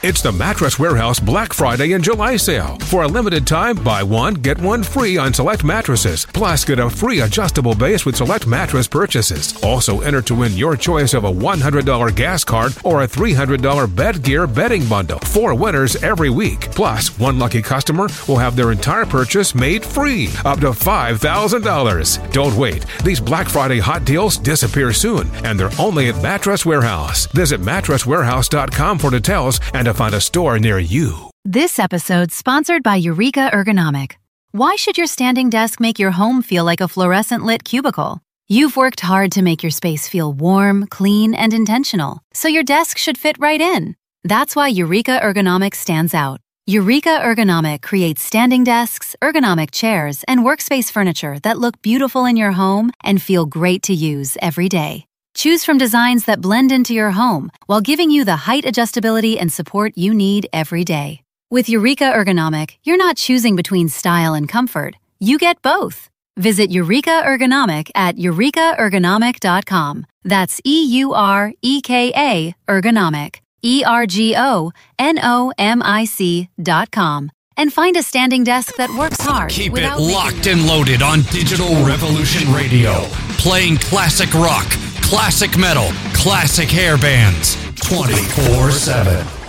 It's the Mattress Warehouse Black Friday and July sale. For a limited time, buy one, get one free on select mattresses. Plus, get a free adjustable base with select mattress purchases. Also, enter to win your choice of a $100 gas card or a $300 bed gear bedding bundle. 4 winners every week. Plus, one lucky customer will have their entire purchase made free, up to $5,000. Don't wait. These Black Friday hot deals disappear soon, and they're only at Mattress Warehouse. Visit mattresswarehouse.com for details and to find a store near you. This episode's sponsored by Eureka Ergonomic. Why should your standing desk make your home feel like a fluorescent lit cubicle? You've worked hard to make your space feel warm, clean, and intentional, so your desk should fit right in. That's why Eureka Ergonomic stands out. Eureka Ergonomic creates standing desks, ergonomic chairs, and workspace furniture that look beautiful in your home and feel great to use every day. Choose from designs that blend into your home while giving you the height adjustability and support you need every day. With Eureka Ergonomic, you're not choosing between style and comfort. You get both. Visit Eureka Ergonomic at eurekaergonomic.com. That's EUREKA Ergonomic. ERGONOMIC.com. And find a standing desk that works hard. Keep it locked and loaded on Digital Revolution Radio. Playing classic rock, classic metal, classic hair bands 24/7.